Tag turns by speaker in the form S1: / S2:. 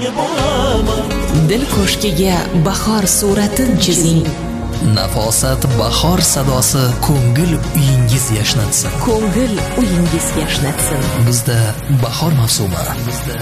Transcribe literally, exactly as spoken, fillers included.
S1: yangi bo'laman.
S2: Dil ko'shkiga bahor suratin chizing.
S3: Nafosat bahor sadosi ko'ngil uyingiz yashnatsin.
S2: Ko'ngil uyingiz yashnatsin.
S3: Bizda bahor mavsumi. Bizda